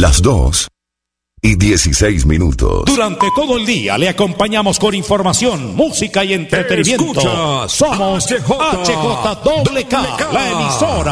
las 2:16. Durante todo el día le acompañamos con información, música y entretenimiento. Escuchas Somos HJWK, la emisora